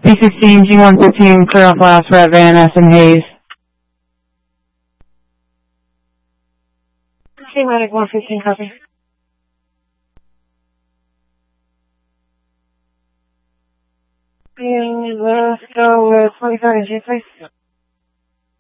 B16, G115, clear off last red Van Ness and Hayes. Medic 115, copy. And let's go with 23rd and G, please.